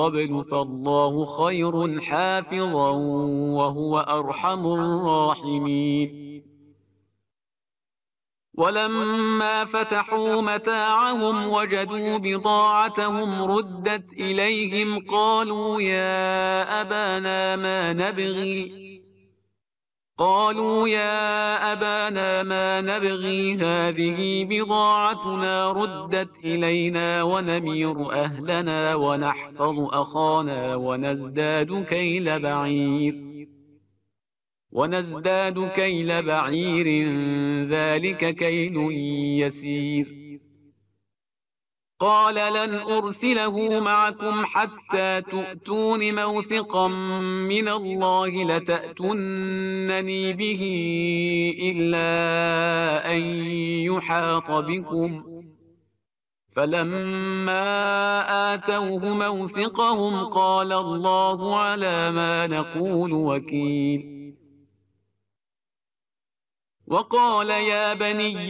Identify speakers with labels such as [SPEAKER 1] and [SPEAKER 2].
[SPEAKER 1] قبل فالله خير حافظا وهو أرحم الراحمين. ولما فتحوا متاعهم وجدوا بضاعتهم ردت إليهم قالوا يا أبانا ما نبغي هذه بضاعتنا ردت إلينا ونمير أهلنا ونحفظ أخانا ونزداد كيل بعير ذلك كيل يسير. قال لن أرسله معكم حتى تؤتون موثقا من الله لتأتونني به إلا أن يحاط بكم. فلما آتوه موثقهم قال الله على ما نقول وكيل. وقال يا بني